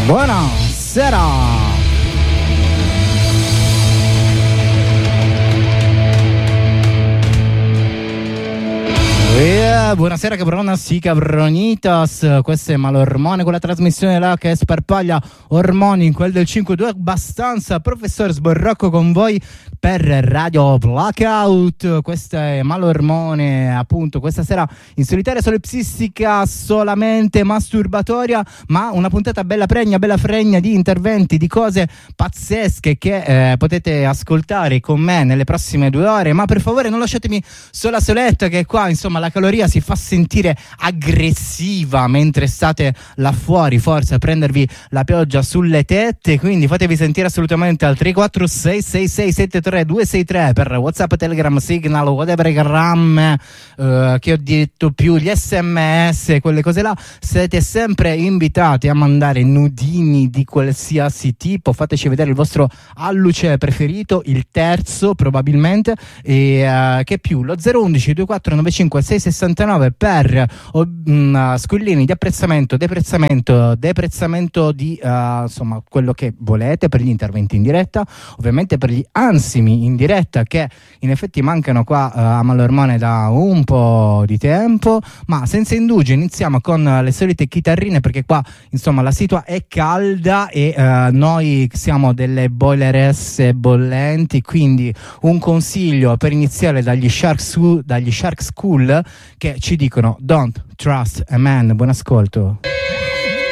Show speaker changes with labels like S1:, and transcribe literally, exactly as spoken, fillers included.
S1: Buonasera. Yeah, buonasera cabronas e cabronitas, questo è Malormone con la trasmissione là che sparpaglia ormoni in quel del cinque due abbastanza. Professore Sborrocco con voi per Radio Blackout. Questo è Malormone, appunto, questa sera in solitaria solipsistica, solamente masturbatoria, ma una puntata bella pregna, bella fregna di interventi, di cose pazzesche che eh, potete ascoltare con me nelle prossime due ore. Ma per favore non lasciatemi sola soletta, che qua insomma la caloria si fa sentire aggressiva mentre state là fuori, forse a prendervi la pioggia sulle tette, quindi fatevi sentire assolutamente al tre quattro sei sei sei sette tre due sei tre per WhatsApp, Telegram, Signal, whatever gram, uh, che ho detto più, gli sms, quelle cose là. Siete sempre invitati a mandare nudini di qualsiasi tipo, fateci vedere il vostro alluce preferito, il terzo probabilmente, e uh, che più, lo zero uno uno due quattro nove cinque sei sessantanove per uh, squillini di apprezzamento, deprezzamento, deprezzamento di uh, insomma quello che volete, per gli interventi in diretta, ovviamente per gli ansimi in diretta che in effetti mancano qua uh, a Malormone da un po' di tempo. Ma senza indugio iniziamo con uh, le solite chitarrine, perché qua insomma la situa è calda e uh, noi siamo delle boileresse bollenti, quindi un consiglio per iniziare dagli Shark School, dagli Shark School, che ci dicono Don't Trust a Man. Buon ascolto.